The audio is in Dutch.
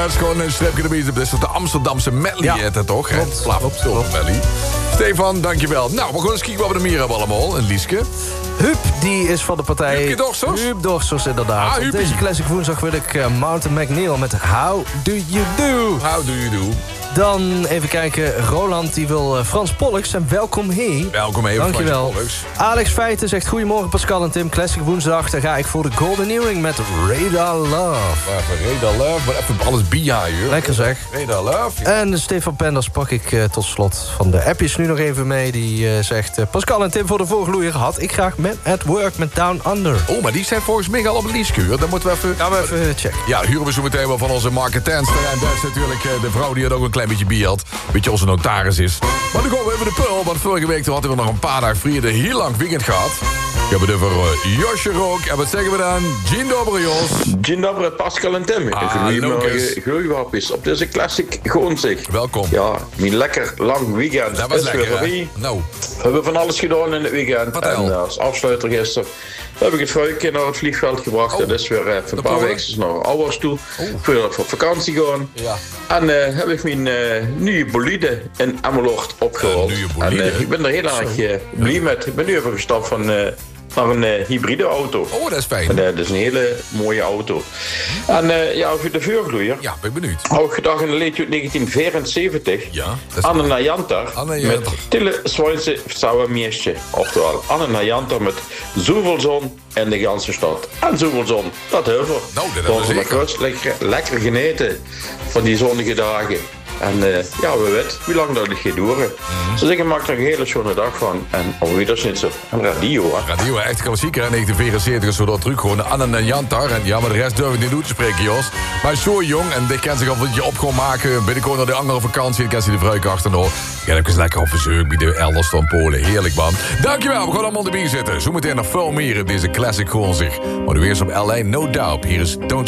het is gewoon een stripje erbij. Dat is de Amsterdamse medley, heet het toch? Klopt. Medley. Stefan, dankjewel. Nou, we gaan eens kijken wat we er meer hebben allemaal. En Lieske. Huub, die is van de partij... Huubje Dorsers? Huub Dorsers, inderdaad. Op deze Classic woensdag wil ik Mountain McNeil met How Do You Do. How do you do? Dan even kijken, Roland die wil Frans Pollux en welkom hier. Welkom even, dankjewel. Frans Pollux. Alex Feiten zegt goedemorgen Pascal en Tim. Classic woensdag, dan ga ik voor de Golden Earring met Radar Love. Radar Love, maar even alles hier. Lekker zeg. Radar Love. Ja. En Stefan Penders pak ik tot slot van de appjes nu nog even mee. Die zegt, Pascal en Tim voor de voorgloeier had ik graag met At Work met Down Under. Oh, maar die zijn volgens mij al op het Lieske. Dan moeten we even... Gaan we even checken. Ja, huren we zo meteen wel van onze marketenster. En dat is natuurlijk de vrouw die het ook een klein beetje bier had. Een beetje onze notaris is. Maar dan komen we even de pul. Want vorige week hadden we nog een paar dagen vrije. Heel lang weekend gehad. Ik heb het over Josje Rook. En wat zeggen we dan? Dzień dobry, Jos. Dzień dobry, Pascal en Tim. Goedemorgen, gloeiwappies. Op deze Classic Goonzig. Welkom. Ja, mijn lekker lang weekend. Dat was is lekker, weer hè? Nou. We hebben van alles gedaan in het weekend. Vertel. En als afsluiter gisteren heb ik het vrouwtje naar het vliegveld gebracht. Dat is weer even een paar weken naar Ouwers toe. Voordat we op vakantie gaan. Ja. En heb ik mijn nieuwe bolide in Emmeloord opgehaald. En ik ben er heel erg blij met. Ik ben nu even gestapt van... naar een hybride auto. Oh, dat is fijn. En, dat is een hele mooie auto. En over de vuurgloeier. Ja, ben ik benieuwd. Hou ik gedacht in de leed uit 1974. Ja. Anne Najantar. Met Tille Zwijnse Sauermeertje. Oftewel, Anne Najantar met zoveel zon in de ganse stad. En zoveel zon, dat heel veel. Nou, dat is zeker. Lekker geneten van die zonnige dagen. En we weten hoe lang dat gaat duren. Dus ik maak er een hele schone dag van. En alweer zit ze een radio, hè. Radio, echt klassieker, 1974 is zo dat terug gewoon. Anne en Jantar. En ja, maar de rest durf ik niet toe te spreken, Jos. Maar zo jong, en dit kan zich al wat je op gewoon maken. Binnenkort naar de andere vakantie, dan kan ze de vruik achterna. Ja, dan is lekker op verzoek bij de elders van Polen. Heerlijk, man. Dankjewel, we gaan allemaal erbij zitten. Zometeen nog veel meer in deze Classic Goonzig. Maar nu eerst op LA, No Doubt. Hier is Don't